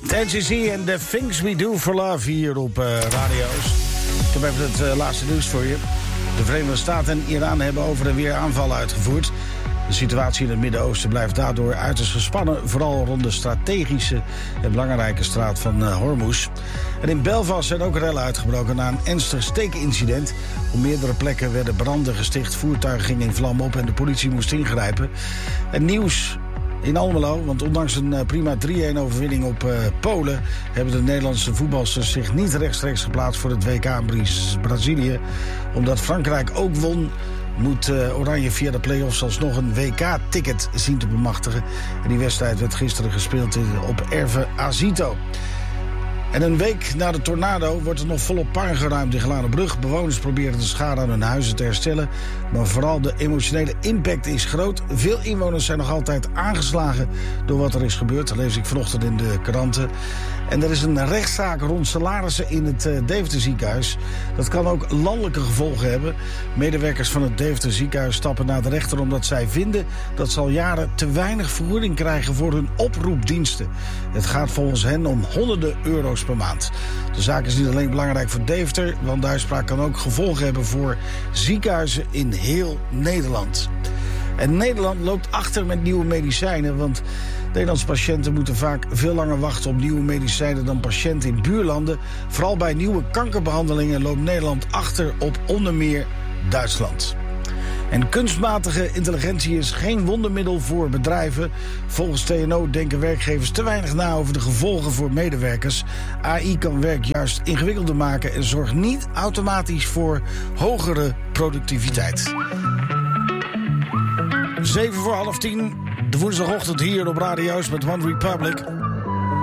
NCC en The Things We Do For Love hier op radio's. Ik heb even het laatste nieuws voor je. De Verenigde Staten en Iran hebben over en weer aanvallen uitgevoerd. De situatie in het Midden-Oosten blijft daardoor uiterst gespannen, vooral rond de strategische en belangrijke straat van Hormuz. En in Belfast zijn ook rellen uitgebroken na een ernstig steekincident. Op meerdere plekken werden branden gesticht, voertuigen gingen in vlam op en de politie moest ingrijpen. En nieuws in Almelo, want ondanks een prima 3-1 overwinning op Polen hebben de Nederlandse voetbalsters zich niet rechtstreeks geplaatst voor het WK in Brazilië. Omdat Frankrijk ook won, moet Oranje via de play-offs alsnog een WK-ticket zien te bemachtigen. En die wedstrijd werd gisteren gespeeld op Erve Azito. En een week na de tornado wordt er nog volop puin geruimd in Glanenbrug. Bewoners proberen de schade aan hun huizen te herstellen. Maar vooral de emotionele impact is groot. Veel inwoners zijn nog altijd aangeslagen door wat er is gebeurd. Dat lees ik vanochtend in de kranten. En er is een rechtszaak rond salarissen in het Deventer ziekenhuis. Dat kan ook landelijke gevolgen hebben. Medewerkers van het Deventer ziekenhuis stappen naar de rechter omdat zij vinden dat ze al jaren te weinig vergoeding krijgen voor hun oproepdiensten. Het gaat volgens hen om honderden euro's per maand. De zaak is niet alleen belangrijk voor Deventer, want de uitspraak kan ook gevolgen hebben voor ziekenhuizen in heel Nederland. En Nederland loopt achter met nieuwe medicijnen, want Nederlandse patiënten moeten vaak veel langer wachten op nieuwe medicijnen dan patiënten in buurlanden. Vooral bij nieuwe kankerbehandelingen loopt Nederland achter op onder meer Duitsland. En kunstmatige intelligentie is geen wondermiddel voor bedrijven. Volgens TNO denken werkgevers te weinig na over de gevolgen voor medewerkers. AI kan werk juist ingewikkelder maken en zorgt niet automatisch voor hogere productiviteit. 7:45, de woensdagochtend hier op radio's met One Republic.